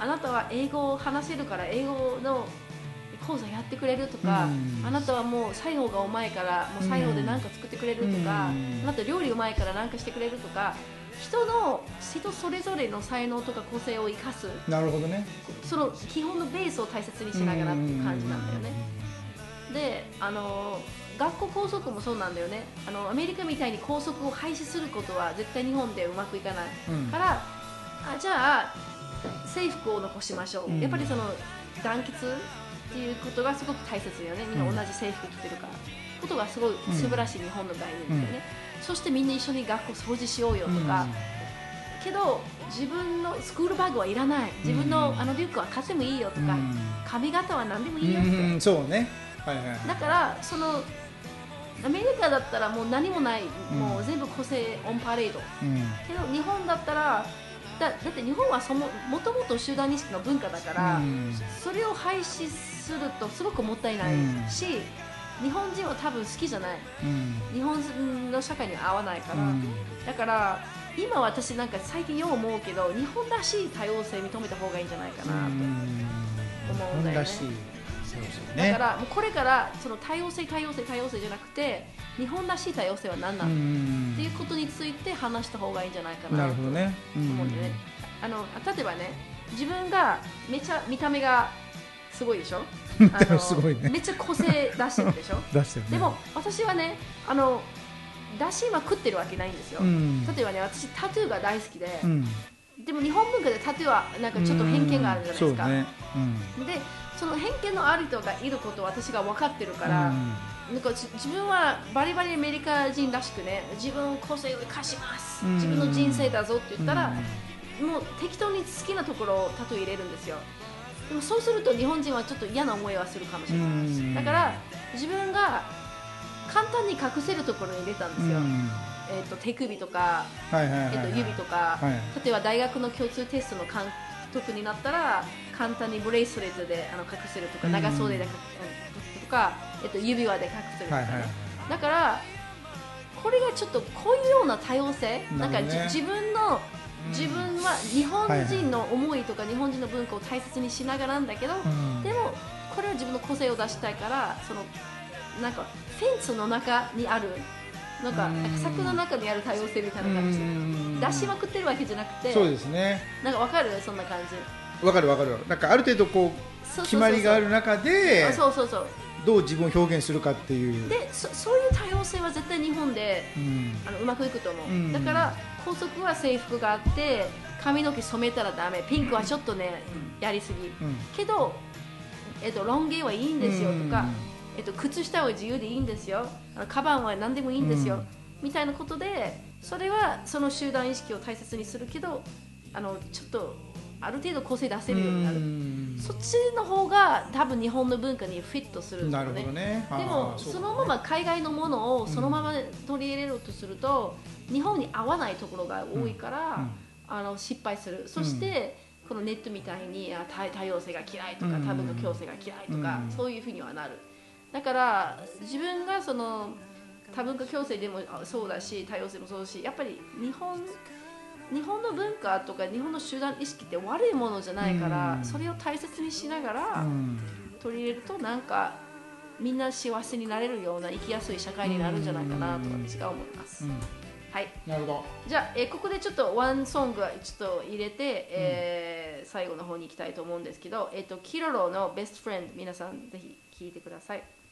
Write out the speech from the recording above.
あなたは英語を話せるから英語の講座やってくれるとか、あなたはもう最後がうまいからもう最後で何か作ってくれるとか、あなた料理うまいから何かしてくれるとか、人それぞれの才能とか個性を生かす、 なるほどね、 その基本のベースを大切にしながらっていう感じなんだよね。で、学校校則もそうなんだよね。アメリカみたいに校則を廃止することは絶対日本でうまくいかない、から、じゃあ制服を残しましょう、やっぱりその団結っていうことがすごく大切よね。みんな同じ制服着てるから、ことがすごい素晴らしい日本の場合にですよね、そしてみんな一緒に学校掃除しようよとか、けど自分のスクールバッグはいらない、自分のリュックは買ってもいいよとか、髪型は何でもいいよって、 そうね、はいはい、 だからそのアメリカだったらもう何もない、もう全部個性オンパレード、けど日本だったらだって日本はもともと集団意識の文化だから、それを廃止するとすごくもったいないし、日本人は多分好きじゃない、日本の社会に合わないから、だから今私なんか最近よう思うけど、日本らしい多様性認めた方がいいんじゃないかなと思うんだよね。だからもうこれからその多様性じゃなくて、日本らしい多様性は何なのっていうことについて話した方がいいんじゃないかなと思うんだよね。例えばね、自分がめちゃ見た目がすごいでしょすごいね、めっちゃ個性出してるでしょ出してる、ね、でも私はね、出しまくってるわけないんですよ、例えばね、私タトゥーが大好きで、でも日本文化でタトゥーはなんかちょっと偏見があるじゃないですか、でその偏見のある人がいることを私が分かってるから、なんか自分はバリバリアメリカ人らしくね、自分の個性を生かします、自分の人生だぞって言ったら、もう適当に好きなところをタトゥー入れるんですよ。でもそうすると日本人はちょっと嫌な思いはするかもしれない。だから自分が簡単に隠せるところに入れたんですよ。手首とか指とか、例えば大学の共通テストの監督になったら簡単にブレイスレットで隠せるとか、長袖で隠せるとか、指輪で隠せるとかね。だからこれがちょっとこういうような多様性、なんか自分は日本人の思いとか日本人の文化を大切にしながらなんだけど、でもこれは自分の個性を出したいから、そのなんかフェンスの中にあるなんか柵の中にある多様性みたいな感じ、出しまくってるわけじゃなくて、そうですね、なんか分かる、そんな感じ。分かる、なんかある程度こう決まりがある中で、どう自分を表現するかっていうで、そういう多様性は絶対日本で、うまくいくと思う。だから校則は制服があって、髪の毛染めたらダメ、ピンクはちょっとね、やりすぎ、けど、ロン毛はいいんですよとか、靴下は自由でいいんですよ、カバンは何でもいいんですよ、みたいなことで、それはその集団意識を大切にするけど、ちょっとある程度個性出せるようになる、そっちの方が多分日本の文化にフィットするんだよね。でもそのまま海外のものをそのまま取り入れようとすると、日本に合わないところが多いから、失敗する。そしてこのネットみたいに多様性が嫌いとか多文化共生が嫌いとか、そういうふうにはなる。だから自分がその多文化共生でもそうだし、多様性もそうだし、やっぱり日本の文化とか日本の集団意識って悪いものじゃないから、それを大切にしながら取り入れると、なんかみんな幸せになれるような生きやすい社会になるんじゃないかなと私は思います。はい、なるほど。じゃあ、ここでちょっとワンソングちょっと入れて、最後の方に行きたいと思うんですけど、キロロのベストフレンド、皆さんぜひ聴いてください。